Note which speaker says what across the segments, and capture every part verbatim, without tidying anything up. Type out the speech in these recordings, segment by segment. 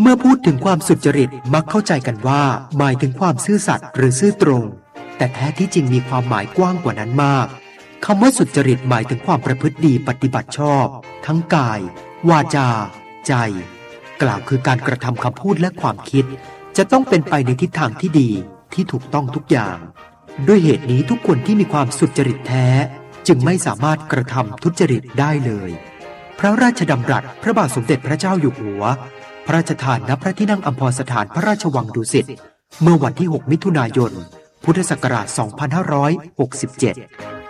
Speaker 1: เมื่อพูดถึงความสุจริตมักเข้าใจกันว่าหมายถึงความซื่อสัตย์หรือซื่อตรงแต่แท้ที่จริงมีความหมายกว้างกว่านั้นมากคำว่าสุจริตหมายถึงความประพฤติดีปฏิบัติชอบทั้งกายวาจาใจกล่าวคือการกระทำคำพูดและความคิดจะต้องเป็นไปในทิศทางที่ดีที่ถูกต้องทุกอย่างด้วยเหตุนี้ทุกคนที่มีความสุจริตแท้จึงไม่สามารถกระทำทุจริตได้เลยพระราชดำรัสพระบาทสมเด็จพระเจ้าอยู่หัวพระราชทานณพระที่นั่งอัมพรสถานพระราชวังดุสิตเมื่อวันที่หกมิถุนายนพุทธศักราชสองพันห้าร้อยหกสิบเจ็ด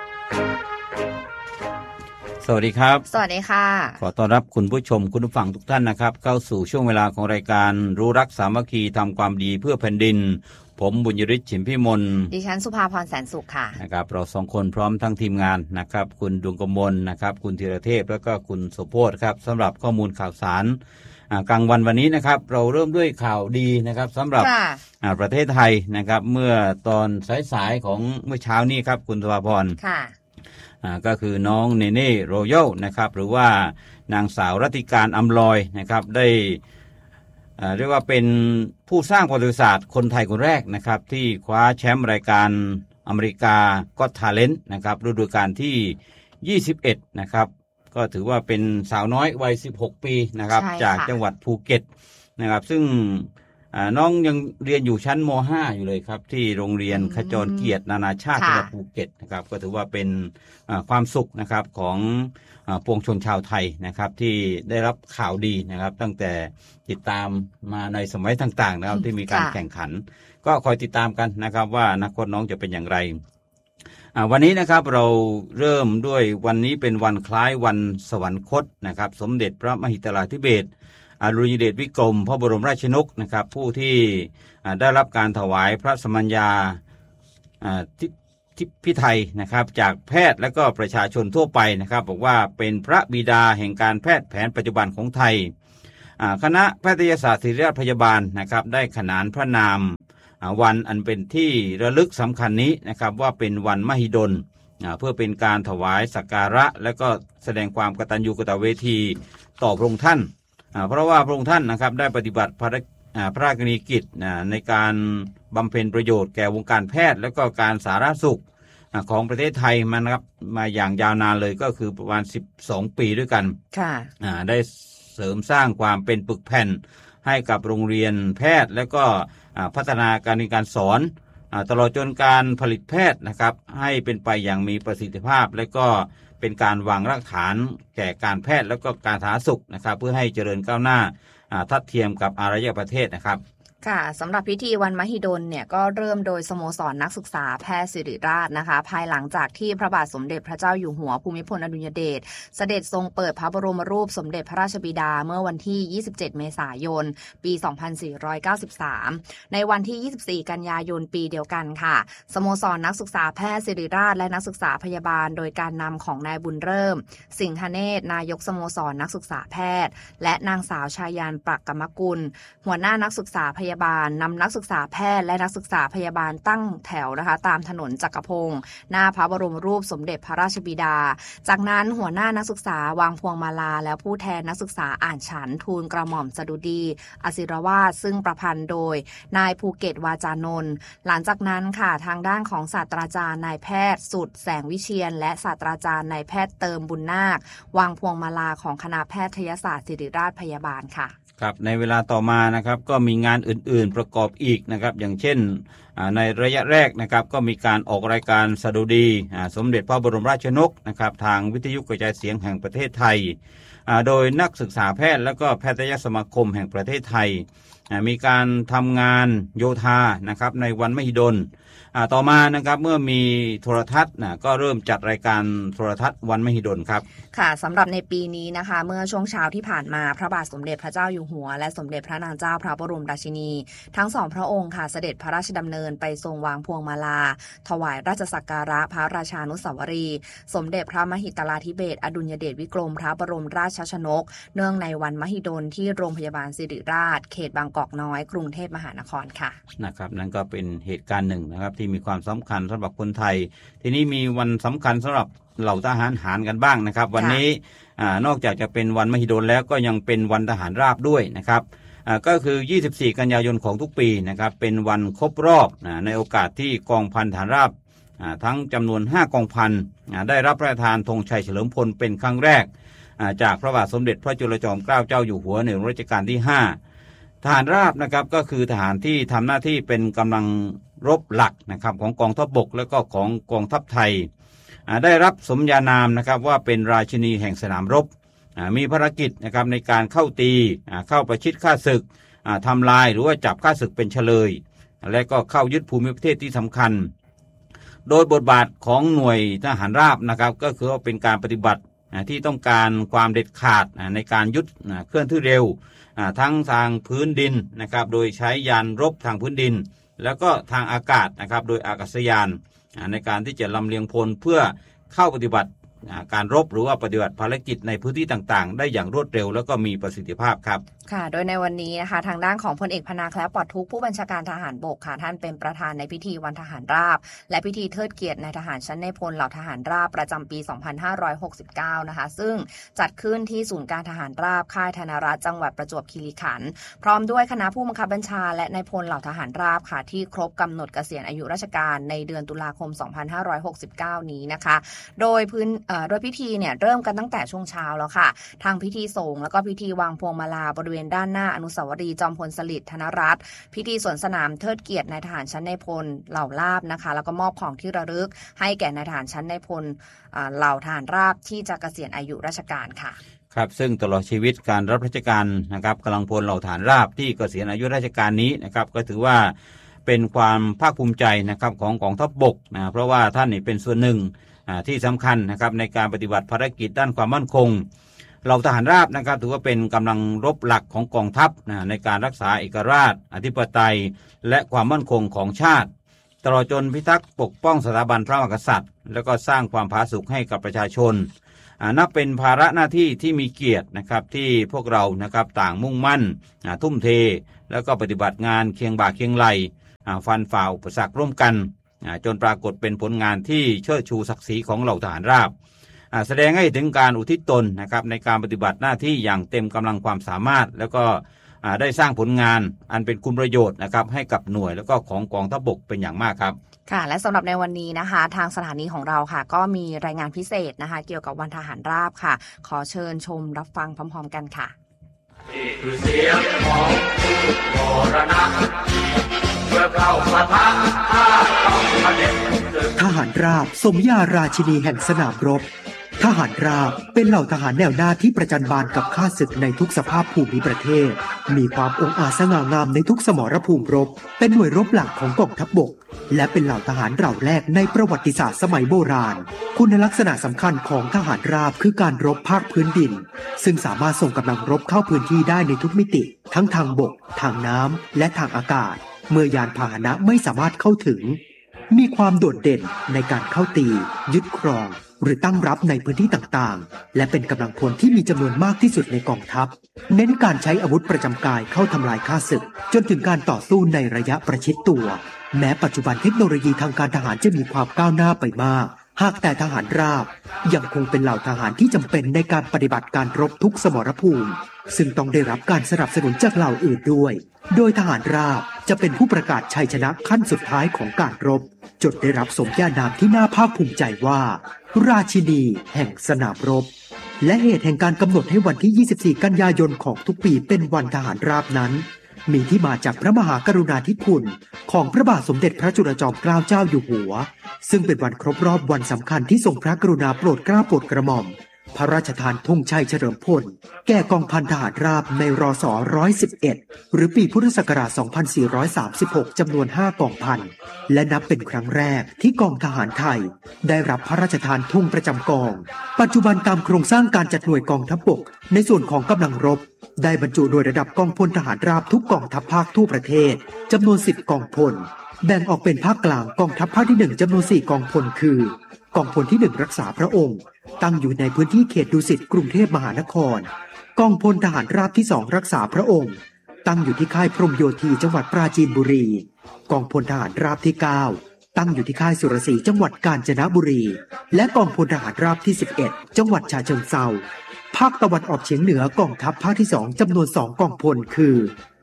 Speaker 2: สวัสดีครับ
Speaker 3: สวัสดีค่ะ
Speaker 2: ขอต้อนรับคุณผู้ชมคุณผู้ฟังทุกท่านนะครับเข้าสู่ช่วงเวลาของรายการรู้รักสามัคคีทำความดีเพื่อแผ่นดินผมบุญยฤทธิ์ฉิมพิมล
Speaker 3: ดิฉันสุภาพรแสนสุขค่ะ
Speaker 2: นะครับเราสองคนพร้อมทั้งทีมงานนะครับคุณดวงกมลนะครับคุณธีรเทพแล้วก็คุณโสโภชครับสำหรับข้อมูลข่าวสารกลางวันวันนี้นะครับเราเริ่มด้วยข่าวดีนะครับสำหรับประเทศไทยนะครับเมื่อตอนสายๆของเมื่อเช้านี้ครับคุณสุภาพร
Speaker 3: ค่ะ
Speaker 2: ก็คือน้องเนเน่โรยัลนะครับหรือว่านางสาวรัติการอำลอยนะครับได้เรียกว่าเป็นผู้สร้างประวัติศาสตร์คนไทยคนแรกนะครับที่คว้าแชมป์รายการอเมริกาก็อต ทาเลนต์ นะครับฤดูกาลที่ยี่สิบเอ็ดนะครับก็ถือว่าเป็นสาวน้อยวัยสิบหกปีนะครับจากจังหวัดภูเก็ตนะครับซึ่งน้องยังเรียนอยู่ชั้นม.ห้า อยู่เลยครับที่โรงเรียนขจรเกียรตินานาชาติจังหวัดภูเก็ตนะครับก็ถือว่าเป็นความสุขนะครับของปวงชนชาวไทยนะครับที่ได้รับข่าวดีนะครับตั้งแต่ติดตามมาในสมัยต่างๆนะครับที่มีการแข่งขันก็คอยติดตามกันนะครับว่าอนาคตน้องจะเป็นอย่างไรวันนี้นะครับเราเริ่มด้วยวันนี้เป็นวันคล้ายวันสวรรคตนะครับสมเด็จพระมหิดลาธิเบศรอดุลยเดชวิกรมพระบรมราชชนกนะครับผู้ที่ได้รับการถวายพระสมัญญาทิพิไทยนะครับจากแพทย์และก็ประชาชนทั่วไปนะครับบอกว่าเป็นพระบิดาแห่งการแพทย์แผนปัจจุบันของไทยคณะแพทยศาสตร์ศิริราชพยาบาลนะครับได้ขนานพระนามวันอันเป็นที่ระลึกสำคัญนี้นะครับว่าเป็นวันมหิดลเพื่อเป็นการถวายสักการะและก็แสดงความกตัญญูกตเวทีต่อพระองค์ท่านเพราะว่าพระองค์ท่านนะครับได้ปฏิบัติพระพระราชกรณียกิจในการบำเพ็ญประโยชน์แก่วงการแพทย์และก็การสาธารณสุขของประเทศไทยมานะครับมาอย่างยาวนานเลยก็คือประมาณสิบสองปีด้วยกัน
Speaker 3: ค่ะ
Speaker 2: ได้เสริมสร้างความเป็นปึกแผ่นให้กับโรงเรียนแพทย์และก็พัฒนาการเรียนการสอนตลอดจนการผลิตแพทย์นะครับให้เป็นไปอย่างมีประสิทธิภาพและก็เป็นการวางรากฐานแก่การแพทย์และก็การสาธารณสุขนะครับเพื่อให้เจริญก้าวหน้าทัดเทียมกับอารยประเทศนะครับ
Speaker 3: ค่ะสำหรับพิธีวันมหิดลเนี่ยก็เริ่มโดยสโมสรนักศึกษาแพทย์ศิริราชนะคะภายหลังจากที่พระบาทสมเด็จพระเจ้าอยู่หัวภูมิพลอดุลยเดชเสด็จทรงเปิดพระบรมรูปสมเด็จพระราชบิดาเมื่อวันที่ยี่สิบเจ็ดเมษายนปีสองพันสี่ร้อยเก้าสิบสามในวันที่ยี่สิบสี่กันยายนปีเดียวกันค่ะสโมสรนักศึกษาแพทย์ศิริราชและนักศึกษาพยาบาลโดยการนำของนายบุญเริ่มสิงหเนตรนายกสโมสรนักศึกษาแพทย์และนางสาวชายันปรักกมกุลหัวหน้านักศึกษาพยาบาลนำนักศึกษาแพทย์และนักศึกษาพยาบาลตั้งแถวนะคะตามถนนจักรพงศ์หน้าพระบรมรูปสมเด็จพระราชบิดาจากนั้นหัวหน้านักศึกษาวางพวงมาลาแล้วผู้แทนนักศึกษาอ่านฉันท์ทูลกระหม่อมสดุดีอศิรวาทซึ่งประพันธ์โดยนายภูเก็ตวาจานนท์หลังจากนั้นค่ะทางด้านของศาสตราจารย์นายแพทย์สุดแสงวิเชียรและศาสตราจารย์นายแพทย์เติมบุญนาควางพวงมาลาของคณะแพทยศาสตร์ศิริราชพยาบาลค่ะ
Speaker 2: ครับในเวลาต่อมานะครับก็มีงานอื่นๆประกอบอีกนะครับอย่างเช่นในระยะแรกนะครับก็มีการออกรายการสดุดีสมเด็จพระบรมราชชนกนะครับทางวิทยุกระจายเสียงแห่งประเทศไทยโดยนักศึกษาแพทย์และก็แพทยสมาคมแห่งประเทศไทยมีการทำงานโยธานะครับในวันมหิดลต่อมานะครับเมื่อมีโทรทัศน์นะก็เริ่มจัดรายการโทรทัศน์วันมหิดลครับ
Speaker 3: ค่ะสำหรับในปีนี้นะคะเมื่อช่วงเช้าที่ผ่านมาพระบาทสมเด็จพระเจ้าอยู่หัวและสมเด็จพระนางเจ้าพระบรมราชินีทั้งสองพระองค์ค่ะเสด็จพระราชดำเนินไปทรงวางพวงมาลาถวายราชสักการะพระราชานุสาวรีย์สมเด็จพระมหิดลาธิเบศรอดุลยเดชวิกรมพระบรมราชชนกเนื่องในวันมหิดลที่โรงพยาบาลศิริราชเขตบางกอกน้อยกรุงเทพมหานครค่ะ
Speaker 2: นะครับนั่นก็เป็นเหตุการณ์หนึ่งนะครับที่มีความสำคัญสำหรับคนไทยทีนี้มีวันสำคัญสำหรับเหล่าทหารหารกันบ้างนะครับวันนี้นอกจากจะเป็นวันมหิดลแล้วก็ยังเป็นวันทหารราบด้วยนะครับอ่าก็คือยี่สิบสี่กันยายนของทุกปีนะครับเป็นวันครบรอบนะในโอกาสที่กองพันทหารราบอ่าทั้งจำนวนห้ากองพันอ่าได้รับพระราชทานธงชัยเฉลิมพลเป็นครั้งแรกอ่าจากพระบาทสมเด็จพระจุลจอมเกล้าเจ้าอยู่หัวในรัชกาลที่ห้าทหารราบนะครับก็คือทหารที่ทำหน้าที่เป็นกำลังรบหลักนะครับของกองทัพบกและก็ของกองทัพไทยได้รับสมญานามนะครับว่าเป็นราชินีแห่งสนามรบมีภารกิจนะครับในการเข้าตีเข้าประชิดข้าศึกทำลายหรือว่าจับข้าศึกเป็นเฉลยและก็เข้ายึดภูมิประเทศที่สำคัญโดยบทบาทของหน่วยทหารราบนะครับก็คือว่าเป็นการปฏิบัติที่ต้องการความเด็ดขาดในการยึดเคลื่อนที่เร็วทั้งทางพื้นดินนะครับโดยใช้ยานรบทางพื้นดินแล้วก็ทางอากาศนะครับโดยอากาศยานในการที่จะลำเลียงพลเพื่อเข้าปฏิบัติการรบหรือว่าปฏิบัติภารกิจในพื้นที่ต่างๆได้อย่างรวดเร็วแล้วก็มีประสิทธิภาพครับ
Speaker 3: ค่ะโดยในวันนี้นะคะทางด้านของพลเอกพนาแคล้วปลอดทุกข์ผู้บัญชาการทหารบกค่ะท่านเป็นประธานในพิธีวันทหารราบและพิธีเทิดเกียรตินายทหารชั้นในพลเหล่าทหารราบประจำปีสองพันห้าร้อยหกสิบเก้านะคะซึ่งจัดขึ้นที่ศูนย์การทหารราบค่ายธนรัตน์จังหวัดประจวบคีรีขันธ์พร้อมด้วยคณะผู้บังคับบัญชาและนายพลเหล่าทหารราบค่ะที่ครบกำหนดเกษียณอายุราชการในเดือนตุลาคมสองพันห้าร้อยหกสิบเก้านี้นะคะโดยพื้นเอ่อโดยพิธีเนี่ยเริ่มกันตั้งแต่ช่วงเช้าแล้วค่ะทางพิธีสงฆ์แล้วก็พิธีวางพวงมาลาบริเวณด้านหน้าอนุสาวรีย์จอมพลสฤษดิ์ธนรัตน์พิธีสวนสนามเทิดเกียรตินายทหารชั้นในพลเหล่าลาบนะคะแล้วก็มอบของที่ระลึกให้แก่นายทหารชั้นในพลเหล่าทหารราบที่จะเกษียณอายุราชการค่ะ
Speaker 2: ครับซึ่งตลอดชีวิตการรับราชการนะครับกำลังพลเหล่าทหารราบที่เกษียณอายุราชการนี้นะครับก็ถือว่าเป็นความภาคภูมิใจนะครับของกองทัพบกนะเพราะว่าท่านนี่เป็นส่วนหนึ่งที่สำคัญนะครับในการปฏิบัติภารกิจด้านความมั่นคงเหล่าทหารราบนะครับถือว่าเป็นกำลังรบหลักของกองทัพนะในการรักษาเอกราชอธิปไตยและความมั่นคงของชาติตลอดจนพิทักษ์ปกป้องสถาบันพระมหากษัตริย์แล้วก็สร้างความผาสุกให้กับประชาชนนับเป็นภาระหน้าที่ที่มีเกียรตินะครับที่พวกเรานะครับต่างมุ่งมั่นทุ่มเทแล้วก็ปฏิบัติงานเคียงบ่าเคียงไหลฟันฝ่าอุปสรรคร่วมกันจนปรากฏเป็นผลงานที่เชิดชูศักดิ์ศรีของเหล่าทหารราบแสดงให้ถึงการอุทิศตนนะครับในการปฏิบัติหน้าที่อย่างเต็มกำลังความสามารถแล้วก็ได้สร้างผลงานอันเป็นคุณประโยชน์นะครับให้กับหน่วยแล้วก็ของกองทัพบกเป็นอย่างมากครับ
Speaker 3: ค่ะและสำหรับในวันนี้นะคะทางสถานีของเราค่ะก็มีรายงานพิเศษนะคะเกี่ยวกับวันทหารราบค่ะขอเชิญชมรับฟังพร้อมๆกันค่ะ
Speaker 4: นี่คือเสียงของผู้มรณะเมื่อเข้าปะทะข้าต้องเผด็จศึก
Speaker 1: ทหารราบสมญาราชินีแห่งสนามรบทหารราบเป็นเหล่าทหารแนวหน้าที่ประจันบานกับข้าศึกในทุกสภาพภูมิประเทศมีความองอาจสง่างามในทุกสมรภูมิรบเป็นหน่วยรบหลักของกองทัพบกและเป็นเหล่าทหารเหล่าแรกในประวัติศาสตร์สมัยโบราณคุณลักษณะสำคัญของทหารราบคือการรบภาคพื้นดินซึ่งสามารถส่งกำลังรบเข้าพื้นที่ได้ในทุกมิติทั้งทางบกทางน้ำและทางอากาศเมื่อยานพาหนะไม่สามารถเข้าถึงมีความโดดเด่นในการเข้าตียึดครองหรือตั้งรับในพื้นที่ต่างๆและเป็นกำลังพลที่มีจำนวนมากที่สุดในกองทัพเน้นการใช้อาวุธประจำกายเข้าทำลายข้าศึกจนถึงการต่อสู้ในระยะประชิดตัวแม้ปัจจุบันเทคโนโลยีทางการทหารจะมีความก้าวหน้าไปมากหากแต่ทหารราบยังคงเป็นเหล่าทหารที่จำเป็นในการปฏิบัติการรบทุกสมรภูมิซึ่งต้องได้รับการสนับสนุนจากเหล่าอื่นด้วยโดยทหารราบจะเป็นผู้ประกาศชัยชนะขั้นสุดท้ายของการรบจนได้รับสมญานามที่น่าภาคภูมิใจว่าราชินีแห่งสนามรบและเหตุแห่งการกำหนดให้วันที่ยี่สิบสี่กันยายนของทุกปีเป็นวันทหารราบนั้นมีที่มาจากพระมหากรุณาธิคุณของพระบาทสมเด็จพระจุลจอมเกล้าเจ้าอยู่หัวซึ่งเป็นวันครบรอบวันสำคัญที่ทรงพระกรุณาโปรดเกล้าโปรดกระหม่อมพระราชทานธงชัยเฉลิมพลแก่กองพันทหารราบในรศหนึ่งร้อยสิบเอ็ดหรือปีพุทธศักราชสองพันสี่ร้อยสามสิบหกจำนวนห้ากองพันและนับเป็นครั้งแรกที่กองทหารไทยได้รับพระราชทานธงประจำกองปัจจุบันตามโครงสร้างการจัดหน่วยกองทัพบกในส่วนของกำลังรบได้บรรจุโดยระดับกองพลทหารราบทุกกองทัพภาคทั่วประเทศจำนวนสิบกองพลแบ่งออกเป็นภาคกลางกองทัพภาคที่หนึ่งจำนวนสี่กองพลคือกองพลที่หนึ่งรักษาพระองค์ตั้งอยู่ในพื้นที่เขตดุสิตกรุงเทพมหานครกองพลทหารราบที่สองรักษาพระองค์ตั้งอยู่ที่ค่ายพรหมโยธีจังหวัดปราจีนบุรีกองพลทหารราบที่เก้าตั้งอยู่ที่ค่ายสุรศรีจังหวัดกาญจนบุรีและกองพลทหารราบที่สิบเอ็ดจังหวัดฉะเชิงเทราภาคตะวันออกเฉียงเหนือกองทัพภาคที่สองจำนวนสองกองพลคือก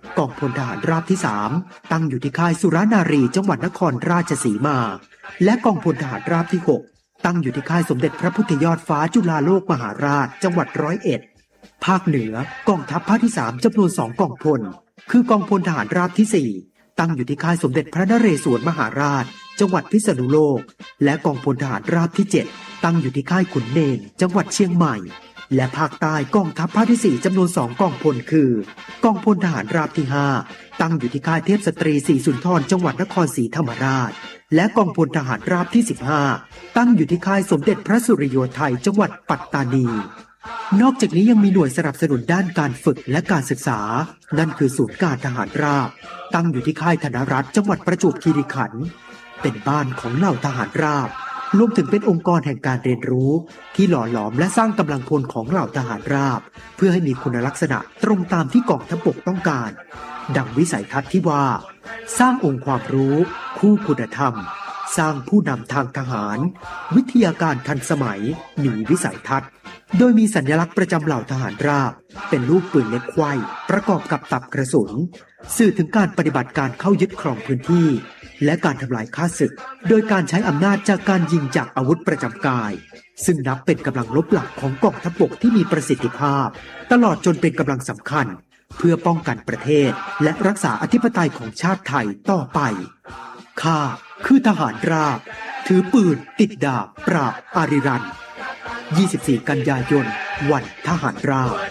Speaker 1: กองพลทหารราบที่สามตั้งอยู่ที่ค่ายสุรนารีจังหวัดนครราชสีมาและกองพลทหารราบที่หกตั้งอยู่ที่ค่ายสมเด็จพระพุทธยอดฟ้าจุฬาโลกมหาราชจังหวัดร้อยเอ็ดภาคเหนือกองทัพภาคที่สามจำนวนสองกองพลคือกองพลทหารราบที่สี่ตั้งอยู่ที่ค่ายสมเด็จพระนเรศวรมหาราชจังหวัดพิษณุโลกและกองพลทหารราบที่เจ็ดตั้งอยู่ที่ค่ายขุนเนนจังหวัดเชียงใหม่และภาคใต้กองทัพภาคที่สี่จำนวนสองกองพลคือกองพลทหารราบที่ห้าตั้งอยู่ที่ค่ายเทพสตรีศรีสุนทรจังหวัดนครศรีธรรมราชและกองพลทหารราบที่สิบห้าตั้งอยู่ที่ค่ายสมเด็จพระสุริโยไทยจังหวัดปัตตานีนอกจากนี้ยังมีหน่วยสนับสนุนด้านการฝึกและการศึกษานั่นคือศูนย์การทหารราบตั้งอยู่ที่ค่ายธนรัตน์จังหวัดประจวบคีรีขันธ์เป็นบ้านของเหล่าทหารราบรวมถึงเป็นองค์กรแห่งการเรียนรู้ที่หล่อหลอมและสร้างกำลังพลของเหล่าทหารราบเพื่อให้มีคุณลักษณะตรงตามที่กองทัพบกต้องการดังวิสัยทัศน์ที่ว่าสร้างองค์ความรู้คู่คุณธรรมสร้างผู้นำทางทหารวิทยาการทันสมัยมีวิสัยทัศน์โดยมีสัญลักษณ์ประจำเหล่าทหารราบเป็นรูปปืนเล็กไขว้ประกอบกับตับกระสุนสื่อถึงการปฏิบัติการเข้ายึดครองพื้นที่และการทำลายข้าศึกโดยการใช้อำนาจจากการยิงจากอาวุธประจำกายซึ่งนับเป็นกำลังลบหลักของกองทัพบกที่มีประสิทธิภาพตลอดจนเป็นกำลังสำคัญเพื่อป้องกันประเทศและรักษาอธิปไตยของชาติไทยต่อไปข้าคือทหารราบถือปืนติดดาบปราบอาริรันยี่สิบสี่กันยายนวันทหารราบ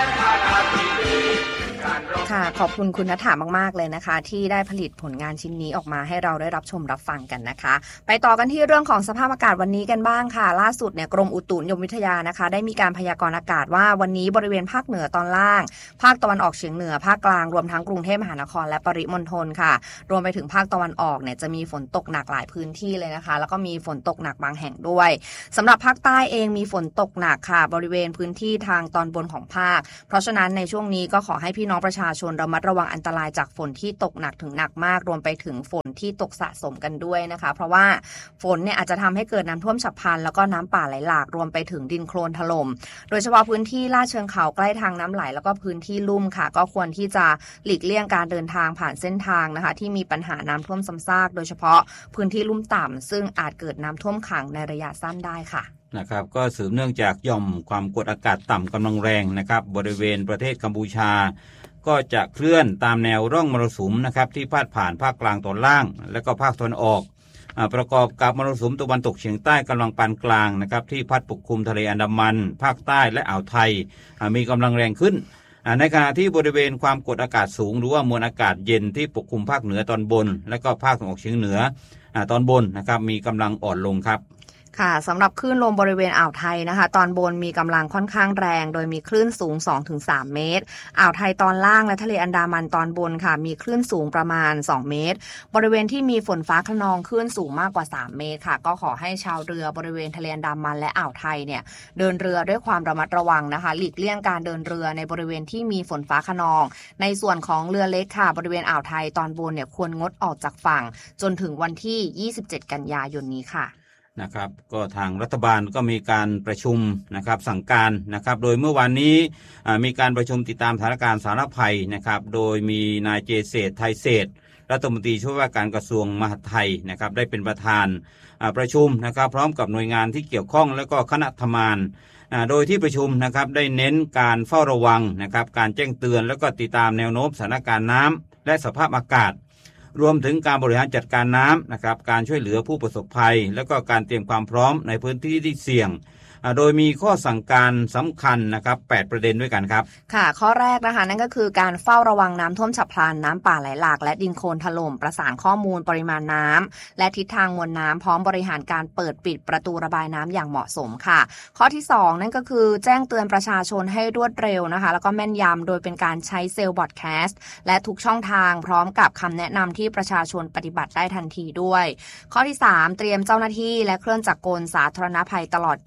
Speaker 3: ค่ะขอบคุณคุณณฐามากๆเลยนะคะที่ได้ผลิตผลงานชิ้นนี้ออกมาให้เราได้รับชมรับฟังกันนะคะไปต่อกันที่เรื่องของสภาพอากาศวันนี้กันบ้างค่ะล่าสุดเนี่ยกรมอุตุนิยมวิทยานะคะได้มีการพยากรณ์อากาศว่าวันนี้บริเวณภาคเหนือตอนล่างภาคตะวันออกเฉียงเหนือภาคกลางรวมทั้งกรุงเทพมหานครและปริมณฑลค่ะรวมไปถึงภาคตะวันออกเนี่ยจะมีฝนตกหนักหลายพื้นที่เลยนะคะแล้วก็มีฝนตกหนักบางแห่งด้วยสำหรับภาคใต้เองมีฝนตกหนักค่ะบริเวณพื้นที่ทางตอนบนของภาคเพราะฉะนั้นในช่วงนี้ก็ขอให้พี่น้องประชาชนระมัดระวังอันตรายจากฝนที่ตกหนักถึงหนักมากรวมไปถึงฝนที่ตกสะสมกันด้วยนะคะเพราะว่าฝนเนี่ยอาจจะทำให้เกิดน้ำท่วมฉับพลันแล้วก็น้ำป่าไหลหลากรวมไปถึงดินโคลนถล่มโดยเฉพาะพื้นที่ลาดเชิงเขาใกล้ทางน้ำไหลแล้วก็พื้นที่ลุ่มค่ะก็ควรที่จะหลีกเลี่ยงการเดินทางผ่านเส้นทางนะคะที่มีปัญหาน้ำท่วมซ้ำซากโดยเฉพาะพื้นที่ลุ่มต่ำซึ่งอาจเกิดน้ำท่วมขังในระยะสั้นได้ค่ะ
Speaker 2: นะครับก็สืบเนื่องจากหย่อมความกดอากาศต่ำกำลังแรงนะครับบริเวณประเทศกัมพูชาก็จะเคลื่อนตามแนวร่องมรสุมนะครับที่พาดผ่านภาคกลางตอนล่างและก็ภาคตะวันออกประกอบกับมรสุมตะวันตกเฉียงใต้กำลังปานกลางนะครับที่พัดปกคลุมทะเลอันดามันภาคใต้และอ่าวไทยมีกำลังแรงขึ้นในขณะที่บริเวณความกดอากาศสูงหรือว่ามวลอากาศเย็นที่ปกคลุมภาคเหนือตอนบนและก็ภาคตะวันออกเฉียงเหนือตอนบนนะครับมีกำลังอ่อนลงครับ
Speaker 3: ค่ะสำหรับคลื่นลมบริเวณอ่าวไทยนะคะตอนบนมีกำลังค่อนข้างแรงโดยมีคลื่นสูง สองถึงสาม เมตรอ่าวไทยตอนล่างและทะเลอันดามันตอนบนค่ะมีคลื่นสูงประมาณสองเมตรบริเวณที่มีฝนฟ้าคะนองคลื่นสูงมากกว่าสามเมตรค่ะก็ขอให้ชาวเรือบริเวณทะเลอันดามันและอ่าวไทยเนี่ยเดินเรือด้วยความระมัดระวังนะคะหลีกเลี่ยงการเดินเรือในบริเวณที่มีฝนฟ้าคะนองในส่วนของเรือเล็กค่ะบริเวณอ่าวไทยตอนบนเนี่ยควรงดออกจากฝั่งจนถึงวันที่ยี่สิบเจ็ดกันยายนนี้ค่ะ
Speaker 2: นะครับก็ทางรัฐบาลก็มีการประชุมนะครับสั่งการนะครับโดยเมื่อวานนี้มีการประชุมติดตามสถานการณ์สาธารณภัยนะครับโดยมีนายเจเศรษฐ์ไทยเศรษฐ์รัฐมนตรีช่วยว่าการกระทรวงมหาดไทยนะครับได้เป็นประธานประชุมนะครับพร้อมกับหน่วยงานที่เกี่ยวข้องและก็คณะทำงานโดยที่ประชุมนะครับได้เน้นการเฝ้าระวังนะครับการแจ้งเตือนและก็ติดตามแนวโน้มสถานการณ์น้ำและสภาพอากาศรวมถึงการบริหารจัดการน้ำนะครับการช่วยเหลือผู้ประสบภัยและก็การเตรียมความพร้อมในพื้นที่ที่เสี่ยงโดยมีข้อสั่งการสำคัญนะครับแปดประเด็นด้วยกันครับ
Speaker 3: ค่ะข้อแรกนะคะนั่นก็คือการเฝ้าระวังน้ำท่วมฉับพลันน้ำป่าไหลหลากและดินโคลนถล่มประสานข้อมูลปริมาณน้ำและทิศทางมวลน้ำพร้อมบริหารการเปิดปิดประตูระบายน้ำอย่างเหมาะสมค่ะข้อที่สองนั่นก็คือแจ้งเตือนประชาชนให้รวดเร็วนะคะแล้วก็แม่นยำโดยเป็นการใช้เซลล์บอดแคสต์และทุกช่องทางพร้อมกับคำแนะนำที่ประชาชนปฏิบัติได้ทันทีด้วยข้อที่สามเตรียมเจ้าหน้าที่และเครื่องจักรกลสาธารณภัยตลอดยี่สิบสี่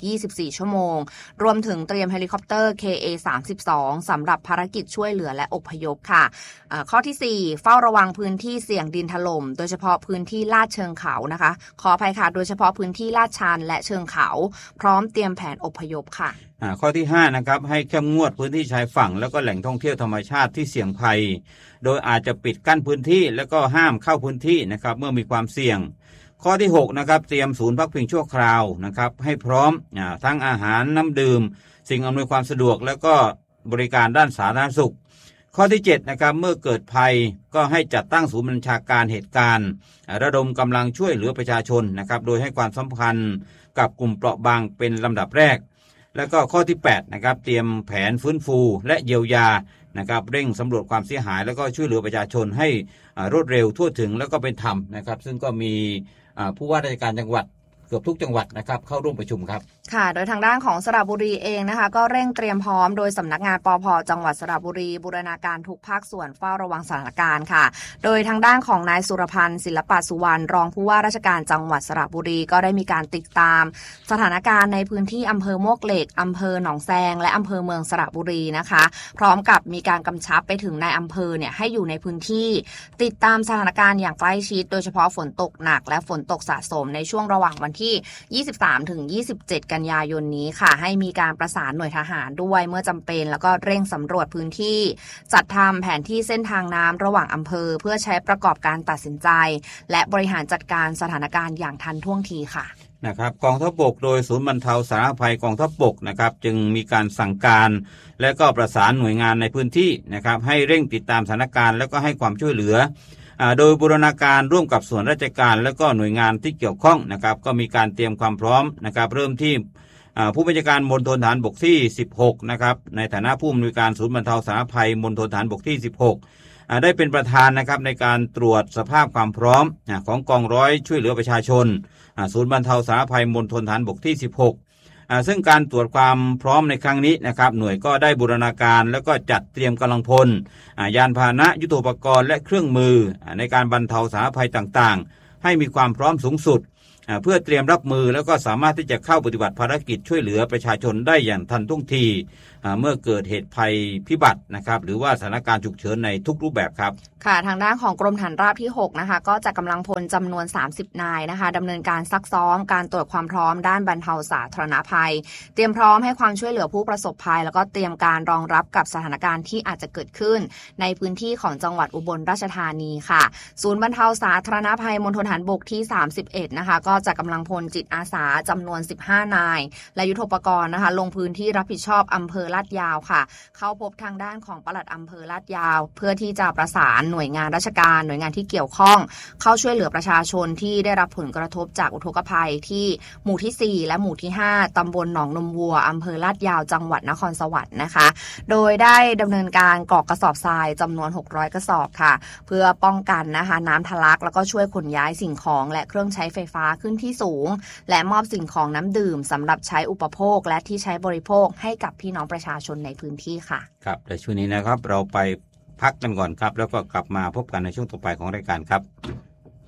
Speaker 3: สี่ชั่วโมงรวมถึงเตรียมเฮลิคอปเตอร์ เค เอ สามสิบสอง สำหรับภารกิจช่วยเหลือและอพยพค่ะข้อที่สี่เฝ้าระวังพื้นที่เสี่ยงดินถล่มโดยเฉพาะพื้นที่ลาดเชิงเขานะคะขออภัยค่ะโดยเฉพาะพื้นที่ลาดชันและเชิงเขาพร้อมเตรียมแผนอพยพค่ะ
Speaker 2: ข้อที่ห้านะครับให้เข้มงวดพื้นที่ชายฝั่งแล้วก็แหล่งท่องเที่ยวธรรมชาติที่เสี่ยงภัยโดยอาจจะปิดกั้นพื้นที่แล้วก็ห้ามเข้าพื้นที่นะครับเมื่อมีความเสี่ยงข้อที่หกนะครับเตรียมศูนย์พักพิงชั่วคราวนะครับให้พร้อมทั้งอาหารน้ำดื่มสิ่งอำนวยความสะดวกแล้วก็บริการด้านสาธารณสุขข้อที่เจ็ดนะครับเมื่อเกิดภัยก็ให้จัดตั้งศูนย์บัญชาการเหตุการณ์ระดมกำลังช่วยเหลือประชาชนนะครับโดยให้ความสำคัญกับกลุ่มเปราะบางเป็นลำดับแรกแล้วก็ข้อที่แปดนะครับเตรียมแผนฟื้นฟูและเยียวยานะครับเร่งสำรวจความเสียหายแล้วก็ช่วยเหลือประชาชนให้รวดเร็วทั่วถึงแล้วก็เป็นธรรมนะครับซึ่งก็มีผู้ว่าราชการจังหวัดเกือบทุกจังหวัดนะครับเข้าร่วมประชุมครับ
Speaker 3: ค่ะโดยทางด้านของสระบุรีเองนะคะก็เร่งเตรียมพร้อมโดยสำนักงานปภ.จังหวัดสระบุรีบูรณาการทุกภาคส่วนเฝ้าระวังสถานการณ์ค่ะโดยทางด้านของนายสุรพันธ์ศิลปะสุวรรณรองผู้ว่าราชการจังหวัดสระบุรีก็ได้มีการติดตามสถานการณ์ในพื้นที่อำเภอมวกเหล็กอำเภอหนองแซงและอำเภอเมืองสระบุรีนะคะพร้อมกับมีการกำชับไปถึงนายอำเภอเนี่ยให้อยู่ในพื้นที่ติดตามสถานการณ์อย่างใกล้ชิดโดยเฉพาะฝนตกหนักและฝนตกสะสมในช่วงระหว่างวันที่ยี่สิบสามถึงยี่สิบเจ็ดกันยายนนี้ค่ะให้มีการประสานหน่วยทหารด้วยเมื่อจำเป็นแล้วก็เร่งสำรวจพื้นที่จัดทำแผนที่เส้นทางน้ำระหว่างอำเภอเพื่อใช้ประกอบการตัดสินใจและบริหารจัดการสถานการณ์อย่างทันท่วงทีค่ะ
Speaker 2: นะครับกองทัพบกโดยศูนย์บรรเทาสาธารณภัยกองทัพบกนะครับจึงมีการสั่งการและก็ประสานหน่วยงานในพื้นที่นะครับให้เร่งติดตามสถานการณ์แล้วก็ให้ความช่วยเหลือโดยบูรณาการร่วมกับส่วนราชการและก็หน่วยงานที่เกี่ยวข้องนะครับก็มีการเตรียมความพร้อมนะครับเริ่มที่ผู้บัญชาการมณฑลฐานบกที่สิบหกนะครับในฐานะผู้อำนวยการศูนย์บรรเทาสาธารณภัยมณฑลฐานบกที่สิบหกได้เป็นประธานนะครับในการตรวจสภาพความพร้อมของกองร้อยช่วยเหลือประชาชนศูนย์บรรเทาสาธารณภัยมณฑลฐานบกที่สิบหกซึ่งการตรวจความพร้อมในครั้งนี้นะครับหน่วยก็ได้บูรณาการแล้วก็จัดเตรียมกำลังพลยานพาหนะยุทโธปกรณ์และเครื่องมือในการบรรเทาสาธารณภัยต่างๆให้มีความพร้อมสูงสุดเพื่อเตรียมรับมือแล้วก็สามารถที่จะเข้าปฏิบัติภารกิจช่วยเหลือประชาชนได้อย่างทันท่วงทีเมื่อเกิดเหตุภัยพิบัตินะครับหรือว่าสถานการณ์ฉุกเฉินในทุกรูปแบบครับ
Speaker 3: ค่ะทางด้านของกรมฐานราบที่หกนะคะก็จะกำลังพลจำนวนสามสิบนายนะคะดำเนินการซักซ้อมการตรวจความพร้อมด้านบรรเทาสาธารณภัยเตรียมพร้อมให้ความช่วยเหลือผู้ประสบภัยแล้วก็เตรียมการรองรับกับสถานการณ์ที่อาจจะเกิดขึ้นในพื้นที่ของจังหวัดอุบลราชธานีค่ะศูนย์บรรเทาสาธารณภัยมณฑลฐานบกที่สามสิบเอ็ดนะคะก็จะกำลังพลจิตอาสาจำนวนสิบห้านายและยุทโธปกรณ์นะคะลงพื้นที่รับผิดชอบอำเภอลาดยาวค่ะเข้าพบทางด้านของปลัดอำเภอลาดยาวเพื่อที่จะประสานหน่วยงานราชการหน่วยงานที่เกี่ยวข้องเข้าช่วยเหลือประชาชนที่ได้รับผลกระทบจากอุทกภัยที่หมู่ที่สี่และหมู่ที่ห้าตำบลหนองนมวัวอำเภอลาดยาวจังหวัดนครสวรรค์นะคะโดยได้ดำเนินการกรอกกระสอบทรายจำนวนหกร้อยกระสอบค่ะเพื่อป้องกันนะคะน้ำทะลักแล้วก็ช่วยขนย้ายสิ่งของและเครื่องใช้ไฟฟ้าขึ้นที่สูงและมอบสิ่งของน้ำดื่มสำหรับใช้อุปโภคและที่ใช้บริโภคให้กับพี่น้องประชาชนในพื้นที่ค่ะ
Speaker 2: ครับในช่วงนี้นะครับเราไปพักกันก่อนครับแล้วก็กลับมาพบกันในช่วงต่อไปของรายการครับ